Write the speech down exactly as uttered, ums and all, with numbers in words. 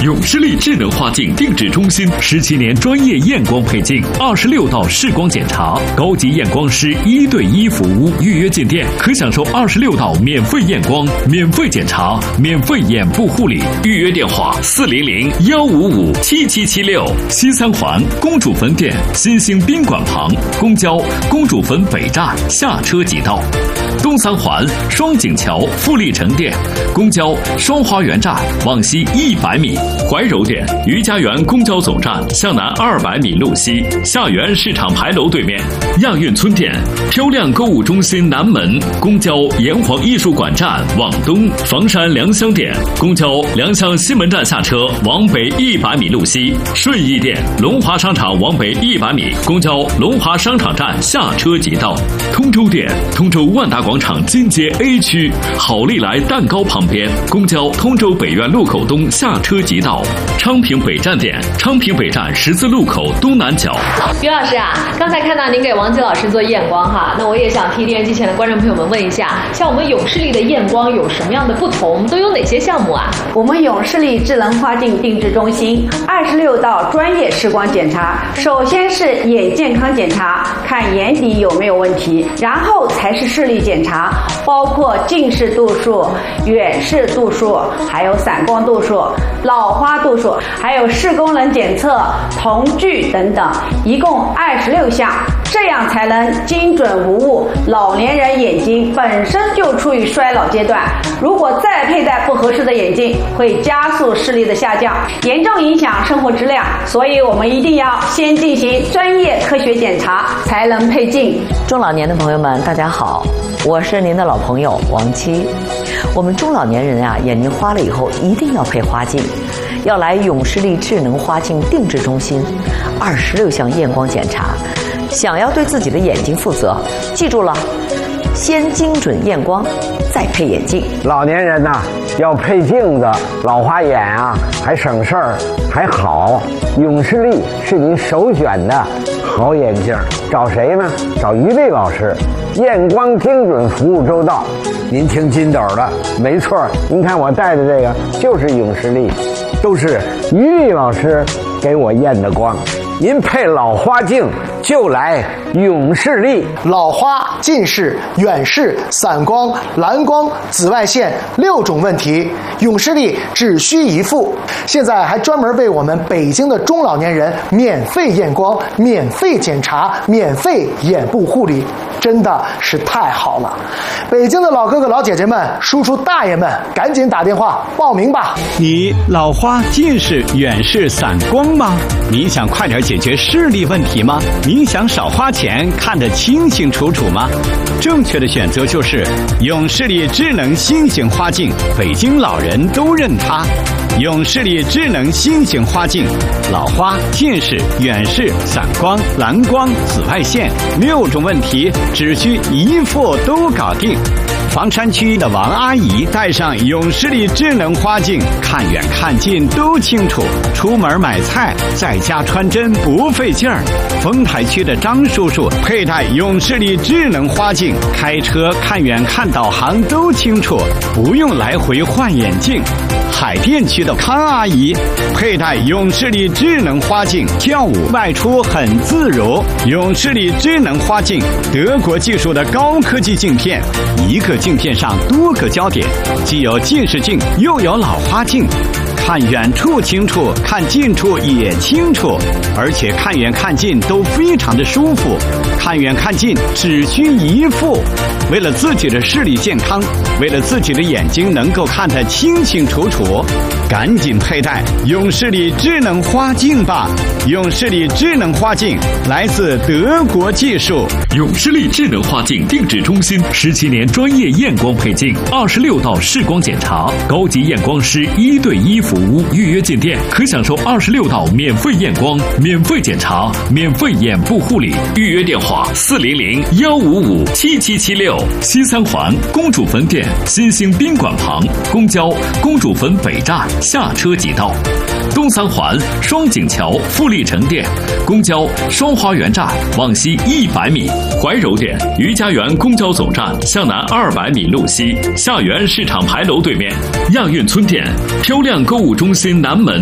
永视力智能花镜定制中心十七年专业验光配镜，二十六道视光检查，高级验光师一对一服务。预约进店可享受二十六道免费验光、免费检查、免费眼部护理。预约电话：四零零幺五五七七七六。西三环公主坟店新兴宾馆旁，公交公主坟北站下车即到。东三环双井桥富力城店，公交双花园站往西一百米。怀柔店余家园公交总站向南二百米路西，下园市场牌楼对面。亚运村店漂亮购物中心南门，公交炎黄艺术馆站往东。房山良乡店公交良乡西门站下车往北一百米路西。顺义店龙华商场往北一百米，公交龙华商场站下车即到。通州店通州万达广场金街 A 区好利来蛋糕旁边，公交通州北苑路口东下车即到。昌平北站店昌平北站十字路口东南角。 于老师啊，刚才看到您给王吉老师做验光哈，那我也想替电视机前的观众朋友们问一下，像我们永视力的验光有什么样的不同，都有哪些项目啊？ 我们永视力智能花镜定制中心二十六道专业视光检查，首先是眼健康检查，看眼底有没有问题，然后才是视力检查，包括近视度数、远视度数，还有散光度数、老花度数，还有视功能检测、瞳距等等，一共二十六项，这样才能精准无误。老年人眼睛本身就处于衰老阶段，如果再佩戴不合适的眼镜，会加速视力的下降，严重影响生活质量。所以我们一定要先进行专业科学检查，才能配镜。 中老年的朋友们，大家好，我是您的老朋友王七。我们中老年人啊，眼睛花了以后一定要配花镜，要来永视力智能花镜定制中心，二十六项验光检查。想要对自己的眼睛负责，记住了，先精准验光，再配眼镜。 老年人呐、啊，要配镜子，老花眼啊，还省事儿，还好。永视力是您首选的好眼镜，找谁呢？找于丽老师，验光精准，服务周到。您听金斗的，没错，您看我戴的这个就是永视力，都是于丽老师给我验的光。您配老花镜就来永视力。 老花、近视、远视、散光、蓝光、紫外线六种问题，永视力只需一副。现在还专门为我们北京的中老年人免费验光、免费检查、免费眼部护理，真的是太好了。北京的老哥哥老姐姐们、叔叔大爷们，赶紧打电话报名吧。 你老花、近视、远视、散光吗？你想快点解决视力问题吗？你想少花钱看得清清楚楚吗？正确的选择就是永视力智能新型花镜，北京老人都认它。永视力智能新型花镜，老花、近视、远视、散光、蓝光、紫外线六种问题只需一副都搞定。房山区的王阿姨戴上永视力智能花镜，看远看近都清楚，出门买菜在家穿针不费劲儿。丰台区的张叔叔佩戴永视力智能花镜，开车看远看导航都清楚，不用来回换眼镜。海淀区的康阿姨佩戴永视力智能花镜，跳舞外出很自如。永视力智能花镜，德国技术的高科技镜片，一个镜片上多个焦点，既有近视镜又有老花镜，看远处清楚，看近处也清楚，而且看远看近都非常的舒服，看远看近只需一副。为了自己的视力健康，为了自己的眼睛能够看得清清楚楚，赶紧佩戴永视力智能花镜吧。永视力智能花镜来自德国技术。 永视力智能花镜定制中心十七年专业验光配镜，二十六道视光检查，高级验光师一对一服务。预约进店可享受二十六道免费验光、免费检查、免费眼部护理。预约电话：四零零幺五五七七七六。西三环公主坟店新兴宾馆旁，公交公主坟北站下车即到。东三环双井桥富力城店，公交双花园站往西一百米。怀柔店余家园公交总站向南二百米路西，下园市场牌楼对面。亚运村店漂亮购物中心南门，